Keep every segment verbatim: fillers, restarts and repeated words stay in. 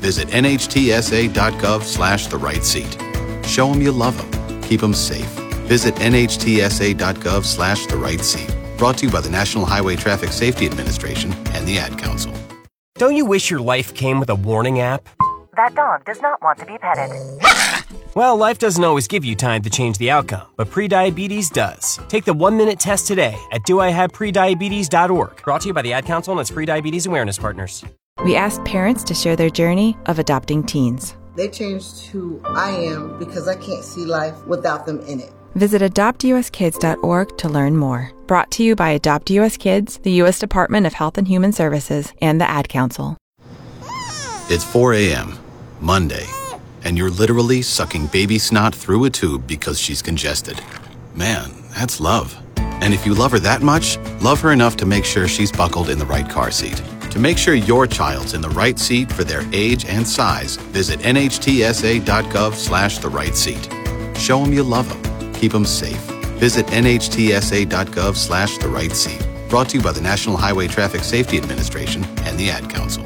visit nhtsa.gov slash the right seat. Show them you love them. Keep them safe. Visit nhtsa.gov slash the right seat. Brought to you by the National Highway Traffic Safety Administration and the Ad Council. Don't you wish your life came with a warning app? That dog does not want to be petted. Well, life doesn't always give you time to change the outcome, but prediabetes does. Take the one-minute test today at do I have prediabetes dot org. Brought to you by the Ad Council and its prediabetes awareness partners. We asked parents to share their journey of adopting teens. They changed who I am because I can't see life without them in it. Visit adopt u s kids dot org to learn more. Brought to you by Adopt U S Kids, the U S Department of Health and Human Services, and the Ad Council. It's four a.m., Monday, and you're literally sucking baby snot through a tube because she's congested. Man, that's love. And if you love her that much, love her enough to make sure she's buckled in the right car seat. To make sure your child's in the right seat for their age and size, visit nhtsa.gov slash the right seat. Show them you love them. Keep them safe. Visit nhtsa.gov slash the right seat. Brought to you by the National Highway Traffic Safety Administration and the Ad Council.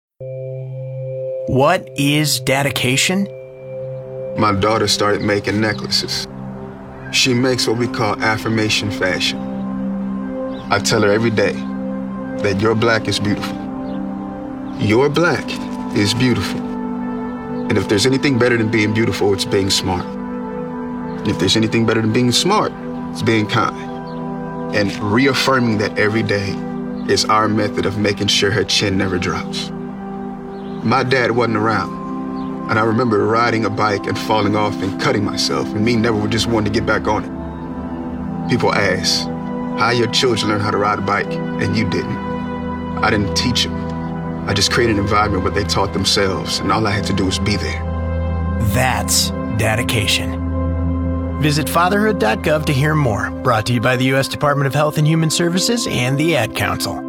What is dedication? My daughter started making necklaces. She makes what we call affirmation fashion. I tell her every day that your black is beautiful. Your black is beautiful. And if there's anything better than being beautiful, it's being smart. And if there's anything better than being smart, it's being kind. And reaffirming that every day is our method of making sure her chin never drops. My dad wasn't around, and I remember riding a bike and falling off and cutting myself, and me never just wanting to get back on it. People ask, how your children learn how to ride a bike, and you didn't. I didn't teach them. I just created an environment where they taught themselves, and all I had to do was be there. That's dedication. Visit fatherhood dot gov to hear more. Brought to you by the U S Department of Health and Human Services and the Ad Council.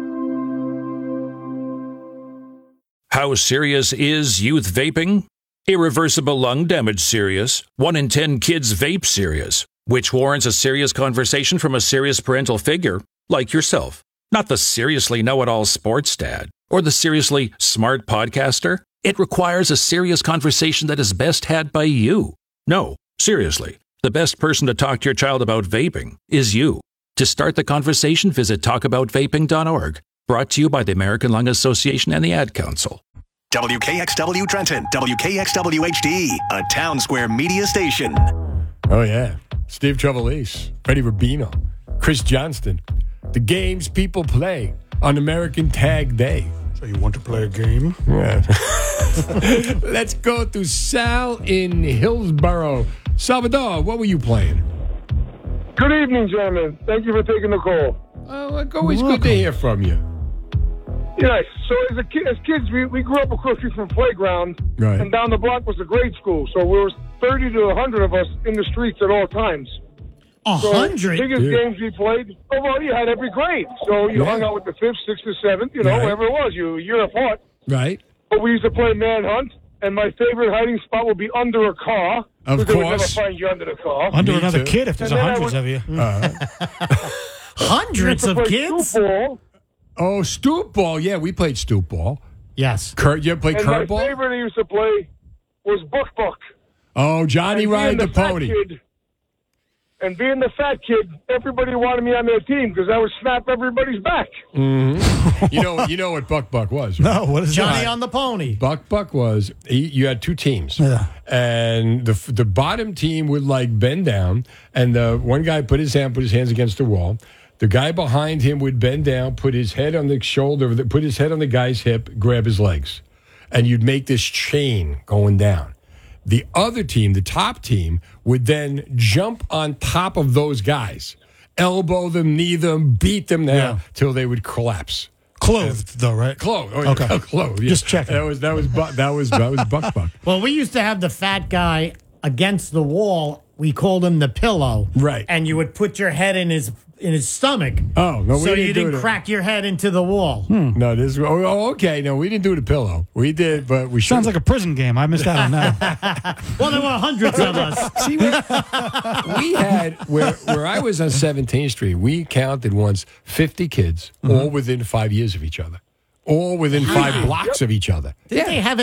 How serious is youth vaping? Irreversible lung damage serious. One in ten kids vape serious, which warrants a serious conversation from a serious parental figure like yourself. Not the seriously know-it-all sports dad or the seriously smart podcaster. It requires a serious conversation that is best had by you. No, seriously, the best person to talk to your child about vaping is you. To start the conversation, visit talk about vaping dot org. Brought to you by the American Lung Association and the Ad Council. W K X W Trenton, W K X W H D, a Town Square media station. Oh, yeah. Steve Trevelise, Freddie Rubino, Chris Johnston. The games people play on American Tag Day. So you want to play a game? Yeah. Let's go to Sal in Hillsborough. Salvador, what were you playing? Good evening, gentlemen. Thank you for taking the call. Oh, it's always good to hear from you. Yes. So as a kid, as kids, we, we grew up across the street from playground, right. And down the block was a grade school. So we were thirty to a hundred of us in the streets at all times. A so hundred? Biggest Dude. games we played. Oh, well, you had every grade. So you Yeah. hung out with the fifth, sixth, or seventh. You know, Right. whoever it was, you a year apart. Right. But we used to play manhunt, and my favorite hiding spot would be under a car. Of because they would never course. find you under the car. Under Me another too. kid if there's And then I hundreds would- of you. Uh, Hundreds We of used to play kids? stoop ball. oh, stoop ball. Yeah, we played stoop ball. Yes. Kurt, you ever play And my curveball? favorite I used to play was buck buck. Oh, Johnny And ride being the fat pony. Kid, and being the fat kid, everybody wanted me on their team because I would snap everybody's back. Mm-hmm. you know, you know what Buck Buck was. Right? No, what is Johnny that? on the pony. Buck Buck was he, you had two teams, Yeah. and the the bottom team would like bend down, and the one guy put his hand put his hands against the wall. The guy behind him would bend down, put his head on the shoulder, put his head on the guy's hip, grab his legs, and you'd make this chain going down. The other team, the top team, would then jump on top of those guys, elbow them, knee them, beat them down Yeah. till they would collapse. Clothed, though, right? Clothed. Oh, yeah. Okay. Clothed. Yeah. Just checking. That was that was bu- that was that was Buck Buck. Well, we used to have the fat guy against the wall. We called him the pillow. Right. And you would put your head in his in his stomach. Oh, no, we so didn't you do didn't that. crack your head into the wall. No, this. Oh, oh, okay. No, we didn't do the pillow. We did, but we Sounds should. like a prison game. I missed out on that. Well, there were hundreds of us. See, we, we had where where I was on seventeenth Street. We counted once fifty kids, all within five years of each other, all within five blocks of each other. Did they have